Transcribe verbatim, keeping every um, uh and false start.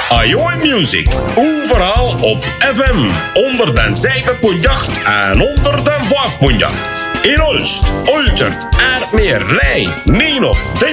Ajoy Music. Overal op F M. Onder den zeven punt acht en onder den vijf punt acht. In Olst, Olchert, Aardmeer, Rij, Neenhof,